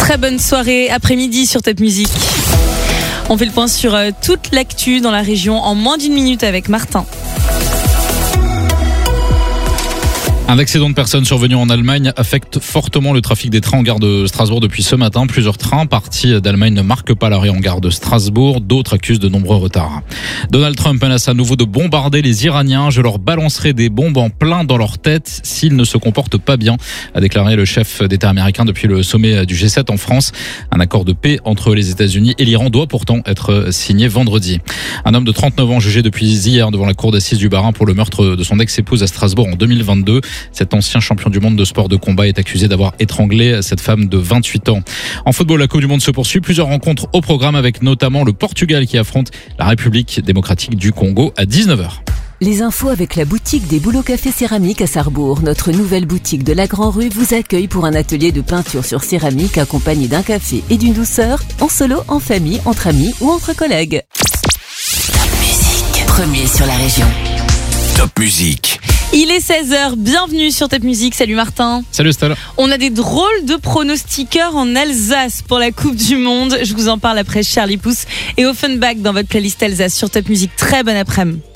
Très bonne soirée après-midi sur Top Music. On fait le point sur toute l'actu dans la région en moins d'une minute avec Martin. Un accident de personnes survenu en Allemagne affecte fortement le trafic des trains en gare de Strasbourg depuis ce matin. Plusieurs trains partis d'Allemagne ne marquent pas l'arrêt en gare de Strasbourg. D'autres accusent de nombreux retards. Donald Trump menace à nouveau de bombarder les Iraniens. Je leur balancerai des bombes en plein dans leur tête s'ils ne se comportent pas bien, a déclaré le chef d'État américain depuis le sommet du G7 en France. Un accord de paix entre les États-Unis et l'Iran doit pourtant être signé vendredi. Un homme de 39 ans jugé depuis hier devant la cour d'assises du Bas-Rhin pour le meurtre de son ex-épouse à Strasbourg en 2022. Cet ancien champion du monde de sport de combat est accusé d'avoir étranglé cette femme de 28 ans. En football, la Coupe du Monde se poursuit. Plusieurs rencontres au programme avec notamment le Portugal qui affronte la République démocratique du Congo à 19h. Les infos avec la boutique des Boulots Café Céramique à Sarrebourg. Notre nouvelle boutique de la Grand Rue vous accueille pour un atelier de peinture sur céramique accompagné d'un café et d'une douceur, en solo, en famille, entre amis ou entre collègues. Top Music, premier sur la région. Top Music. Il est 16h, bienvenue sur Top Music. Salut Martin. Salut Stella. On a des drôles de pronostiqueurs en Alsace pour la Coupe du Monde. Je vous en parle après Charlie Pouce et Offenbach dans votre playlist Alsace sur Top Music. Très bon après-midi.